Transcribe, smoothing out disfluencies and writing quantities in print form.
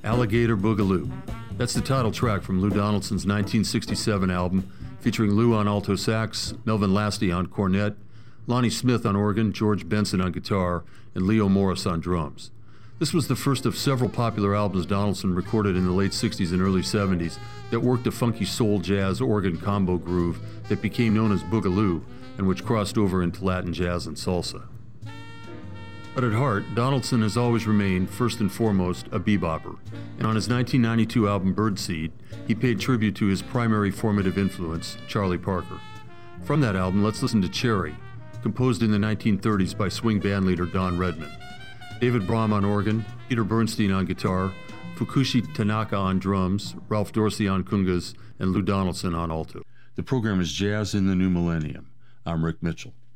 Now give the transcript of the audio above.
Alligator Boogaloo. That's the title track from Lou Donaldson's 1967 album, featuring Lou on alto sax, Melvin Lasty on cornet, Lonnie Smith on organ, George Benson on guitar, and Leo Morris on drums. This was the first of several popular albums Donaldson recorded in the late 60s and early 70s that worked a funky soul jazz organ combo groove that became known as Boogaloo and which crossed over into Latin jazz and salsa. But at heart, Donaldson has always remained, first and foremost, a bebopper, and on his 1992 album Birdseed, he paid tribute to his primary formative influence, Charlie Parker. From that album, let's listen to Cherry, composed in the 1930s by swing bandleader Don Redman. David Brahm on organ, Peter Bernstein on guitar, Fukushi Tanaka on drums, Ralph Dorsey on congas, and Lou Donaldson on alto. The program is Jazz in the New Millennium. I'm Rick Mitchell.